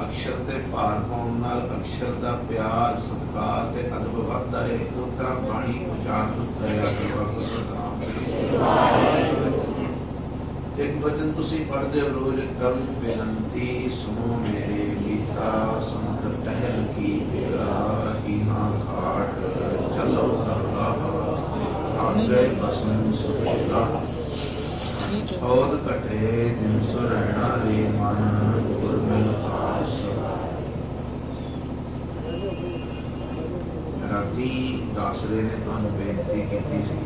अक्षर के भार पाने नाल अक्षर का प्यार सत्कार ते अदब वधदा है। उस तरह बाणी उचारण करिया करो। सतनाम एक वचन तुसीं पढ़दे हो रोज, करूं बेनती सुनो मेरे मीता, संत टहल की बेड़ा हीना घाट चलो सरला आगे बसन सुहेला, औद कटे दिन सुरैना रे मन गुरमिल आस। राती दासरे ने तुहानूं बेनती की सी,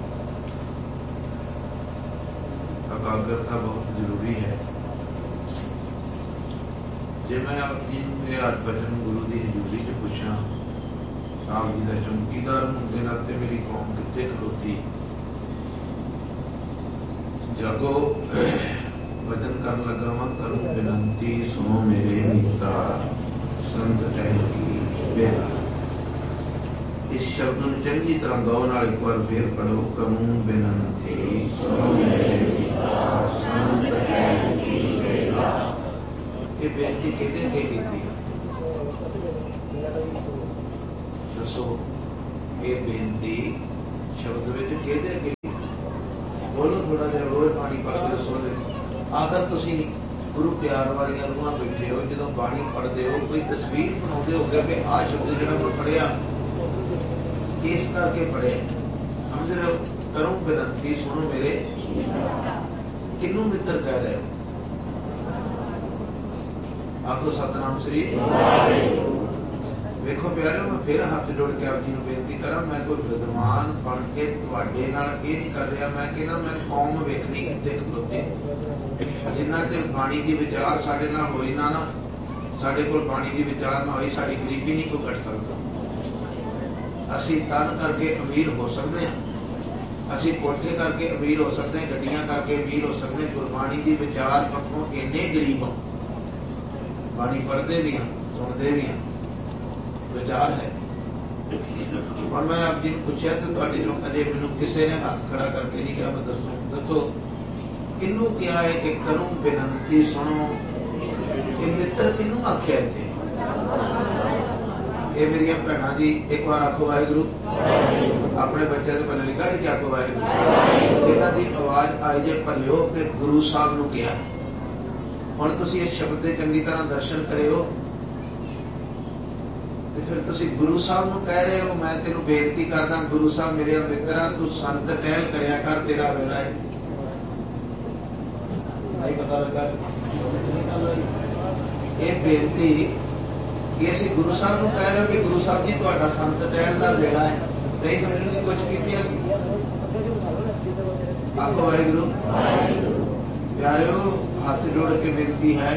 एकाग्रता बहुत जरूरी है। जे मैं अपनी आज बचन गुरु की हजूरी च पूछा, साहब जी का चौकीदार होने के नाते मेरी कौम कितने खलोती, जागो वचन कर लगा वा, करूं विनती सुनो मेरे मीता, संत टहल की बेड़ा। इस शब्द में चंगी तरह गाओ, नाल एक बार फिर पढ़ो, करूं विनती सुनो मेरे मीता, संत टहल की बेड़ा। ये बेनती किहदे अगे कीती है? दसो, ये बेनती शब्द विच किहदे अगे? बोलो थोड़ा जिहा, रोज पानी पढ़ते हो सोने। आखिर तुसीं गुरु प्यार वाली रूहां बैठे हो, जो बाणी पढ़ते हो कोई तस्वीर बनाते हो कि आ शब्द जो मैं पढ़िया इस करके पढ़े, समझ रहे हो? करूं विनती सुनो मेरे, किनू मित्र कह रहे हो? आखो सतनाम श्री। देखो प्यारे, मैं फिर हाथ जोड़ के आप जी को बेनती करा, मैं कोई विद्वान बन के तुहाडे नाल ये नहीं कर रहा, मैं कहना मैं कौम वेखनी कितने खलोती। जिन्ना ते बाणी की विचार साडे नाल होई ना, साडे कोल बाणी की विचार ना होई, साडी गरीबी नहीं कोई कट सकता। असीं तन करके अमीर हो सकते हैं, असीं कोठे करके अमीर हो सकते हैं, गड्डियां करके अमीर हो सकते हैं, गुरबाणी की विचार पक्षों इन्ने गरीब हो, बाणी पढ़ते भी हैं, सुनते भी हैं, विचार है। और मैं आप जी को पूछा तो अजय मैनू किसी ने हाथ खड़ा करके नहीं कहा, मैं दसो दसो किनू क्या है कि करूं बेनती सुनो। ये मित्र किनू आख्या इत्थे? ये मेरिया भैणां जी एक बार आखो वाहिगुरू, अपने बच्चे से पहले लिखा कि आखो वाहिगुरू। इन्हां दी आवाज आई जे भलियो कि गुरु साहब नू कहा। हुण तुसीं इस शब्द दे चंगी तरह दर्शन करियो, फिर तुसी गुरु साहब नू कह रहे हो मैं तेनू बेनती करदा, गुरु साहब मेरे मित्रा तू संत टहल करया कर, तेरा वेला है। नहीं पता लगा ये बेनती कि असीं गुरु साहब नू कह रहे हो कि गुरु साहब जी तुहाडा संत टहल दा वेला है, नहीं समझने की कोशिश की। आखो वाहिगुरू। प्यारेओ, हाथ जोड़ के बेनती है,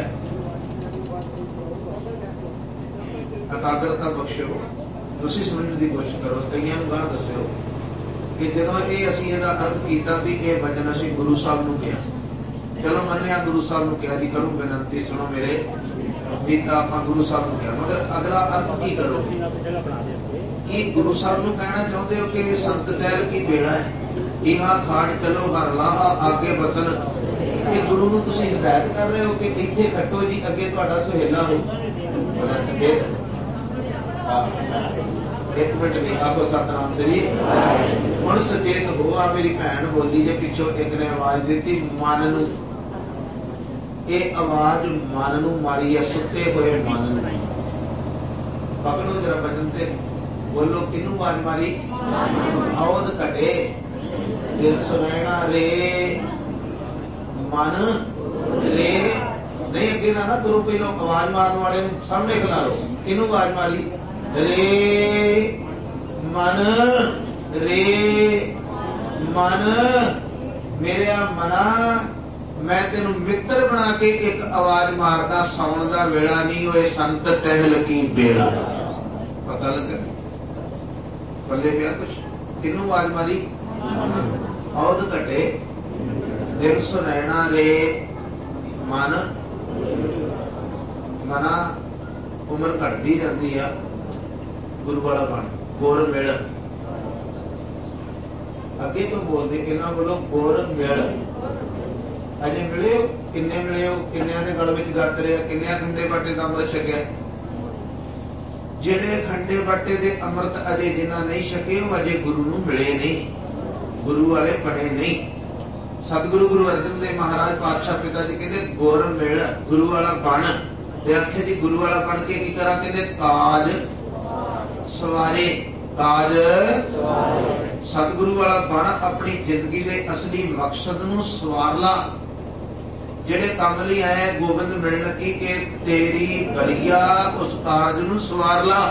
एकाग्रता बख्शो, तुसीं समझने की कोशिश करो। कईयां नूं गाह दस्सिओ कि जदों ये असीं इहदा अर्थ कीता भी ये वचन असीं गुरु साहब नूं कहा, चलो मन्निया गुरु साहब नूं कहा जी, करूं बेनती सुनो मेरे मीता, आपां गुरु साहब नूं कहा, मगर अगला अर्थ की करोगे? कि गुरु साहब नूं कहना चाहुंदे हो कि संत टहल की बेड़ा है, इहा खाड़ चलो हर लाहा आगे बसन। ये गुरु नूं तुसीं हिदायत कर रहे हो कि इत्थे खट्टो जी, अगे तुहाडा सुहेला हो। एक मिनट नहीं, आपको सतनाम श्री। हुण सचेत हो, आ मेरी भैन बोली जे पिछो एक ने आवाज दी मन नूं, ये आवाज मन नूं मारी है, सुते हुए मन नहीं। पकड़ो जरा बचन ते बोलो, किनू आवाज मारी? औद कटे दिल सुनैना रे मन रे। नहीं अगे ना तुरो, पहलो आवाज मारने वाले सामने बुला लो, किनू आवाज मारी? रे मन रे मन, मेरे मना मैं तेनू मित्र बना के एक आवाज मारदा, सौण दा वेला नहीं होए, संत टहल की बेड़ा। पता लगा पल्ले पिया कुछ? किनू आवाज मारी? औद कटे दिल सुनैना रे मन। मना उम्र घटती जाती है, गुरु वाला बन गुर मिल। अगे तो बोलते इन्हों बोलो गुर मिल, अजे मिले हो किन्ने मिले हो, किन्निया के गल विच गत रहा, किन्निया खंडे बाटे का अमृत छकिया। जेड़े खंडे बाटे दे अमृत अजे जिन्ना नहीं छके वो अजे गुरु नूं मिले नहीं, गुरु वाले बने नहीं। सतगुरु गुरु अर्जन देव महाराज पातशाह पिता जी कहते गुर मिल गुरु वाला बन। ते आखे जी गुरु वाला बन के की करा, कहते काज सवारे, काज सतगुरु वाला बन, अपनी जिंदगी दे असली मकसद नूं सवार ला। जेड़े काम लई आए गोबिंद मिलण की के तेरी बरिया उस कारज नूं सवार ला।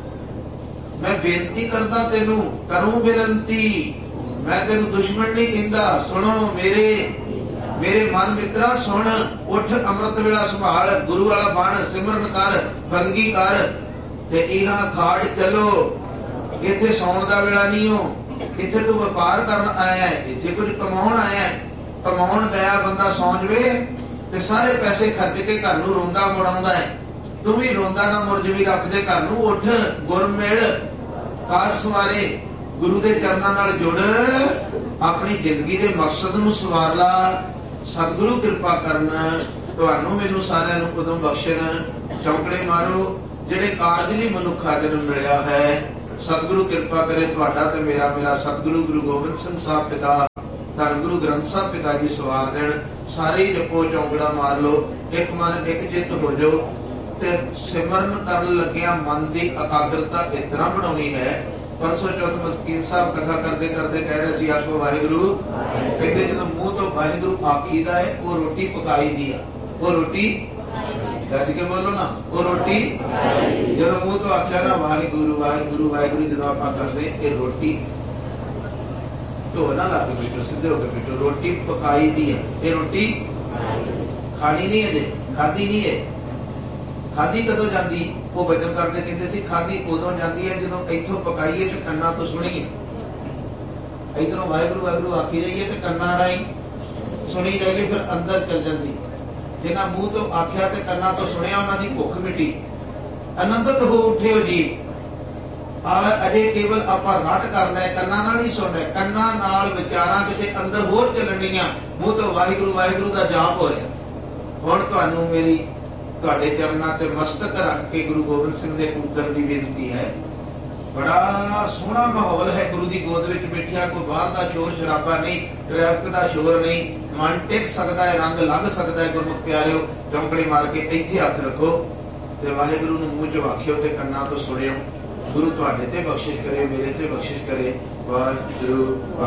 मैं बेनती करदा तेनू करूं बेनती, मैं तेनू दुश्मन नहीं कहंदा। सुनो मेरे मेरे मन मित्रा सुन, उठ अमृत वेला संभाल, गुरु वाला बन, सिमरन कर, बंदगी कर ते इहा खाड़ चलो। इत्थे सौण दा वेला नहीं हो, इत्थे तू व्यापार करन आया है, इत्थे कुछ कमाउण आया है। कमाउण गया बंदा सौ जवे ते सारे पैसे खर्च के घर नूं रोंदा मुड़ाउंदा है। तू भी रोंदा ना मुड़ जवी रब दे घर नूं। उठ गुर मिल काज सवारे, गुरु दे चरनां नाल जुड़, अपनी जिंदगी दे मकसद नूं सवार ला। सतगुरु कृपा करन, तुहानूं मैनूं सारिआं नूं उदों बख्शण। चौंकड़े मारो जिहड़े कारज लई मनुखा जन्म मिलिआ है। सतगुरु कृपा करे तुहाडा ते मेरा, मेरा सतगुरु गुरु गोबिंद सिंह साहब पिता, धन गुरु ग्रंथ साहब पिता जी सवार देण। सारे ही जपो चौंकड़ा मार लो, एक मन एक चित्त हो जाओ ते सिमरन करन लग्गिया मन की एकाग्रता इतना बनानी है। परसों चौथ मस्कीन साहब कथा करते करते कह रहे सी आखो वाहिगुरु, कहते जो मुंह तो वाहिगुरु आखीदा है वो रोटी पकाई दी है। वो रोटी गज के बोलो ना, वो रोटी जो मुंह तो आख्या ना वाहिगुरु वाहिगुरु वाहिगुरु, जो आप करते ये रोटी ढो ना ला के पीटो, सीधे होकर पीटो। रोटी पकाई दी है, ये रोटी खानी नहीं है, खाधी नहीं है। खाधी कदों जाती, वो बचन करते कहते सी खाधी उदों जाती है जो इथों पकाईए तो कन्ना तो सुनीए। इधरों वाहिगुरु वाहिगुरु आखी जाइए तो कन्ना राई सुनी जाइए, फिर अंदर चल जाती। जिन्हें मुंह तो आख्या तो कन्ना तो सुनिया, उन्होंने भुख मिटी, आनंदित हो उठे हो जी। अजे केवल आपां रट करना है, कन्ना नाल नहीं सुनना, कन्ना नाल विचारां किते अंदर होर चलणीआं। मुंह तो वाहिगुरु वाहिगुरु दा जाप हो रहा। हुण तुहानूं मेरी तुहाडे चरनां ते मस्तक रख के गुरु गोबिंद सिंह दे पूजन की बेनती है। बड़ा सोहना माहौल है, गुरु की गोद विच बैठिया, कोई बाहर का शोर शराबा नहीं, ट्रैफिक का शोर नहीं, मन टिक सकता है, रंग लग सकता है। गुरमुख प्यारिओ चौंकड़े मार के इत्थे हथ रखो ते वाहिगुरु नूं मूँह च आखिओ ते कन्नां तो सुणिओ। गुरु तुहाडे ते बख्शिश करे, मेरे ते बख्शिश करे। वाहिगुरु।